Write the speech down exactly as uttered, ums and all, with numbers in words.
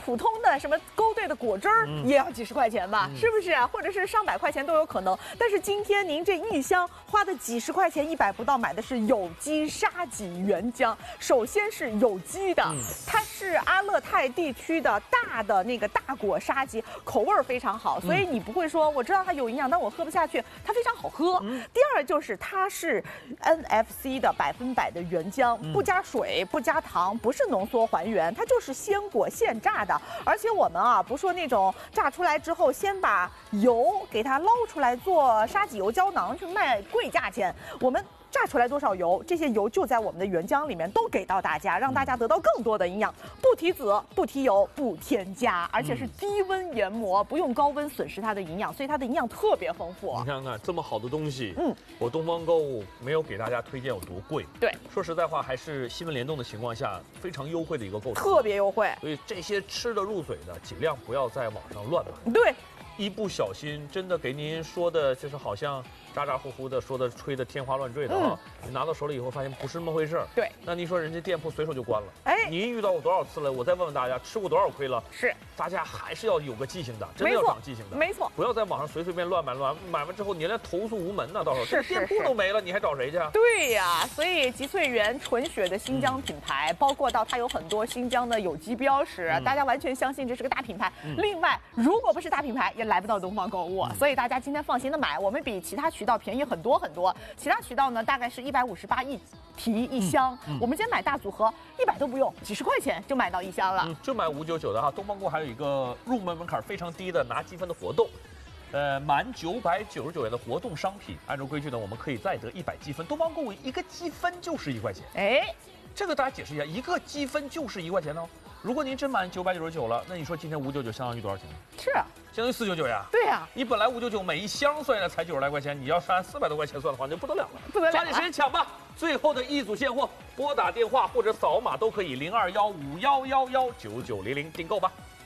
普通的什么勾兑的果汁儿也要几十块钱吧，是不是啊？或者是上百块钱都有可能。但是今天您这一箱花的几十块钱，一百不到，买的是有机沙棘原浆。首先是有机的，它是阿勒泰地区的大的那个大果沙棘，口味非常好，所以你不会说我知道它有营养，但我喝不下去，它非常好喝。第二就是它是 N F C 的百分百的原浆，不加水，不加糖，不是浓缩还原，它就是鲜果现榨的。而且我们啊，不说那种榨出来之后，先把油给它捞出来做沙棘油胶囊去卖贵价钱，我们榨出来多少油，这些油就在我们的原浆里面都给到大家，让大家得到更多的营养，不提籽，不提油，不添加，而且是低温研磨，不用高温损失它的营养，所以它的营养特别丰富。 你看看这么好的东西， 嗯， 我东方购物没有给大家推荐有多贵， 对， 说实在话，还是新闻联动的情况下非常优惠的一个购买， 特别优惠。 所以这些吃得入嘴的，尽量不要在网上乱买。 对。 一不小心，真的给您说的，就是好像咋咋呼呼的，说的吹的天花乱坠的啊！你拿到手里以后，发现不是那么回事儿。 对， 那您说人家店铺随手就关了。 哎， 你遇到过多少次了？我再问问大家，吃过多少亏了？ 是， 大家还是要有个记性的，真的要长记性的。 没错， 不要在网上随随便乱买乱买完之后，你连投诉无门呢，到时候这店铺都没了，你还找谁去？ 对呀，所以吉翠园纯血的新疆品牌，包括到它有很多新疆的有机标识，大家完全相信这是个大品牌。另外，如果不是大品牌，也来不到东方购物。所以大家今天放心的买，我们比其他渠道便宜很多很多。其他渠道呢，大概是一百五十八一提一箱，嗯嗯、我们今天买大组合，一百都不用，几十块钱就买到一箱了。 嗯、就买五九九的哈。东方购物还有一个入门门槛非常低的拿积分的活动，呃，满九百九十九元的活动商品，按照规矩呢，我们可以再得一百积分。东方购物一个积分就是一块钱， 哎， 这个大家解释一下，一个积分就是一块钱哦。如果您真满九百九十九了，那你说今天五九九相当于多少钱？ 是啊， 相当于四九九呀。 对呀、啊， 你本来五九九每一箱算下来才九十来块钱，你要是按四百多块钱算的话，那就不得了了， 不得了！ 抓紧时间抢吧！最后的一组现货，拨打电话或者扫码都可以，零二幺五幺幺幺九九零零订购吧。